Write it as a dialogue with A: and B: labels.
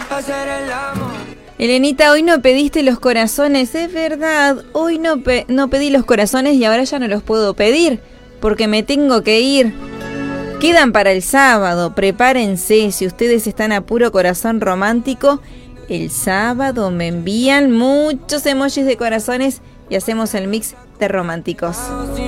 A: Elenita, hoy no pediste los corazones, es verdad, hoy no pedí los corazones y ahora ya no los puedo pedir, porque me tengo que ir. Quedan para el sábado, prepárense, si ustedes están a puro corazón romántico, el sábado me envían muchos emojis de corazones y hacemos el mix de románticos.